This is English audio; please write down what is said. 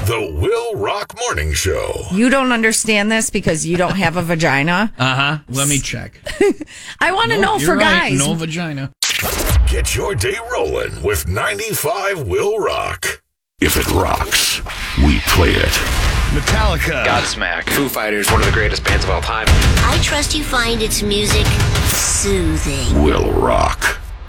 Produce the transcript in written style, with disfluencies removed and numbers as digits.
The Will Rock Morning Show. You don't understand this because you don't have a vagina. Let me check. I want to know You're for right. guys. No vagina. Get your day rolling with 95 Will Rock. If it rocks, we play it. Metallica. Godsmack. Foo Fighters, one of the greatest bands of all time. I trust you find its music soothing. Will Rock.